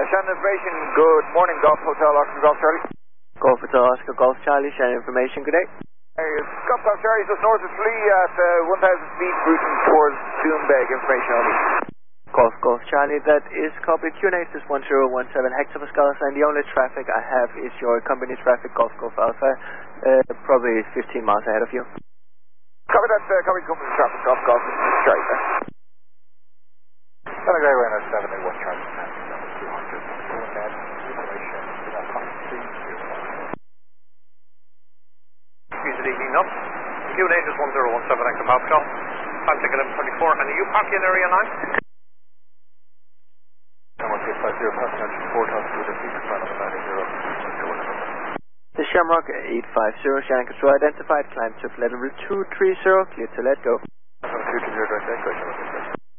Shannon information, good morning, Golf Hotel, Oscar Golf Charlie. Golf Hotel, Oscar Golf Charlie, Shannon information, good day. Golf Golf Charlie, just north of Flee at 1,000 feet, routing towards Doombeg, information only. Golf Charlie, that is copy. QNH is 1017 Hector Pascal, and the only traffic I have is your company traffic, Golf Alpha, probably 15 miles ahead of you. Copy that, copy company traffic, Golf Charlie. Telegram Runner 71 Charlie, 200. Information, Good evening, up. QNH is 1017 Hector Pascal. Time ticket M24, and are you parking in area 9? 1850, passing engine 4 times through the feature plan of the 90. The Shamrock 850, Shannon Control identified, climb to level 230, clear to let go. 220, direct echo,